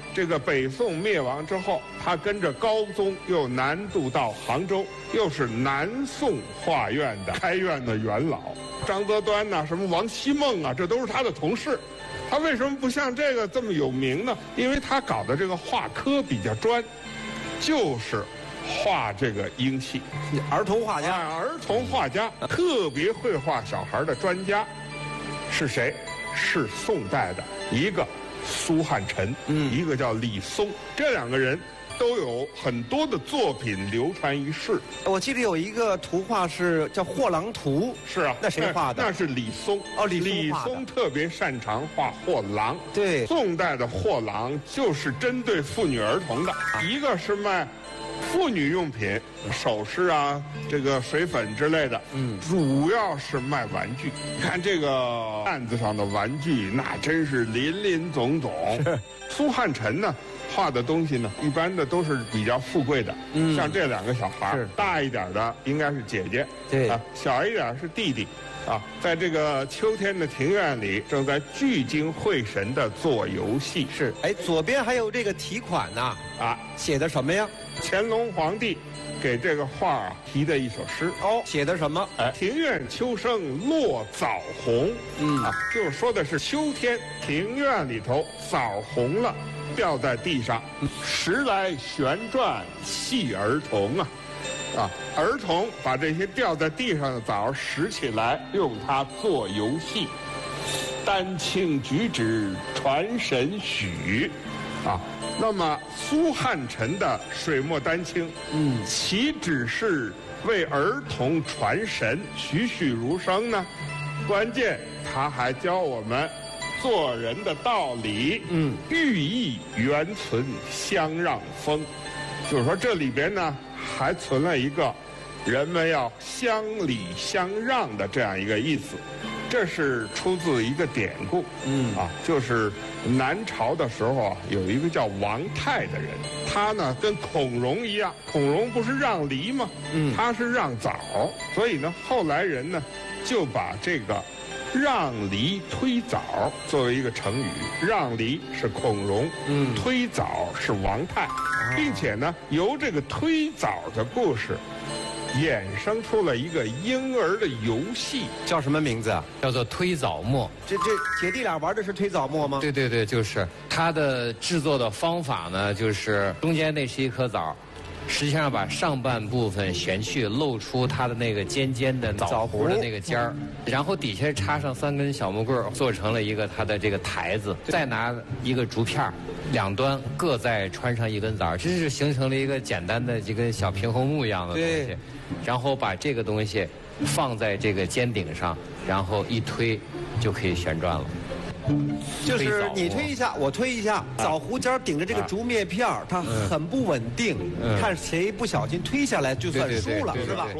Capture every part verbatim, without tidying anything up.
这个北宋灭亡之后，他跟着高宗又南渡到杭州，又是南宋画院的开院的元老。张择端呐、啊，什么王希孟啊，这都是他的同事。他为什么不像这个这么有名呢？因为他搞的这个画科比较专，就是画这个英戏。 儿童画家， 啊、儿童画家，特别会画小孩的专家是谁？是宋代的一个苏汉臣，嗯，一个叫李松，这两个人都有很多的作品流传于世。 我记得有一个图画是叫《货郎图》， 是啊， 那谁画的？ 那是李松。 哦，李松李松特别擅长画货郎。 对， 宋代的货郎就是针对妇女儿童的，啊、一个是卖妇女用品，首饰啊，这个水粉之类的，嗯，主要是卖玩具。看这个案子上的玩具，那真是林林总总。苏汉臣呢，画的东西呢，一般的都是比较富贵的，嗯，像这两个小孩，大一点的应该是姐姐， 对啊，小一点是弟弟。啊，在这个秋天的庭院里，正在聚精会神地做游戏。 是，哎，左边还有这个题款呢，啊，写的什么呀？ 乾隆皇帝给这个画啊题的一首诗。 哦，写的什么？ 哎，庭院秋生落枣红。嗯啊，就是说的是秋天庭院里头枣红了，掉在地上，时来旋转戏儿童啊。啊，儿童把这些掉在地上的枣拾起来，用它做游戏。丹青举止传神许，啊，那么苏汉臣的水墨丹青，嗯，岂只是为儿童传神、栩栩如生呢？关键他还教我们做人的道理，嗯，寓意原存相让风，就是说这里边呢。还存了一个人们要相礼相让的这样一个意思，这是出自一个典故，嗯啊，就是南朝的时候啊，有一个叫王泰的人，他呢跟孔融一样，孔融不是让梨吗？嗯，他是让枣，所以呢，后来人呢就把这个让梨推枣作为一个成语，让梨是孔融，嗯，推枣是王泰。并且呢，由这个推枣的故事，衍生出了一个婴儿的游戏， 叫什么名字啊？ 叫做推枣磨。 这这姐弟俩玩的是推枣磨吗？ 对对对，就是它的制作的方法呢，就是中间那是一颗枣，实际上把上半部分旋去，露出它的那个尖尖的枣核的那个尖儿，然后底下插上三根小木棍，做成了一个它的这个台子，再拿一个竹片，两端各再穿上一根枣，这是形成了一个简单的这个小平衡木一样的东西，然后把这个东西放在这个尖顶上，然后一推就可以旋转了。 就是你推一下，我推一下，枣核尖顶着这个竹篾片儿，它很不稳定，看谁不小心推下来就算输了，是吧？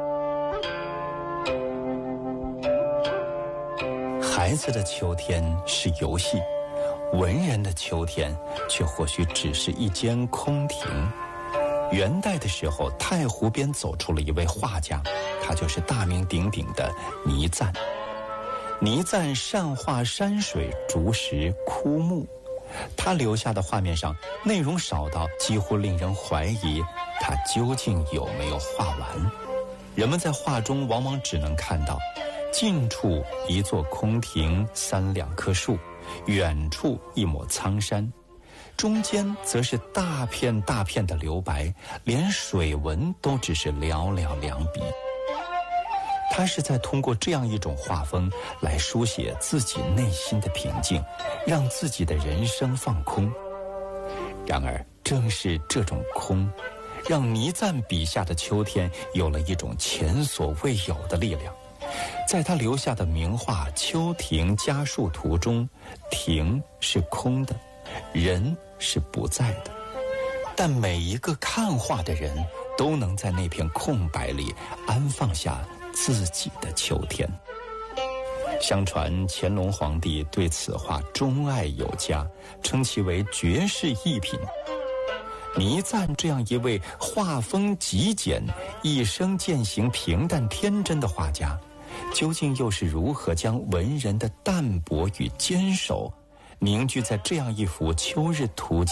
孩子的秋天是游戏，文人的秋天却或许只是一间空庭。元代的时候，太湖边走出了一位画家，他就是大名鼎鼎的倪瓒。倪瓒善画山水、竹石、枯木，他留下的画面上内容少到几乎令人怀疑他究竟有没有画完。人们在画中往往只能看到近处一座空庭，三两棵树，远处一抹苍山，中间则是大片大片的留白，连水纹都只是寥寥两笔。他是在通过这样一种画风来书写自己内心的平静，让自己的人生放空。然而正是这种空，让倪瓒笔下的秋天有了一种前所未有的力量。在他留下的名画《秋庭家树图》中，庭是空的，人是不在的，但每一个看画的人都能在那片空白里安放下自己的秋天。相传乾隆皇帝对此画钟爱有加，称其为绝世艺品。倪瓒这样一位画风极简、一生践行平淡天真的画家，究竟又是如何将文人的淡泊与坚守凝聚在这样一幅秋日图景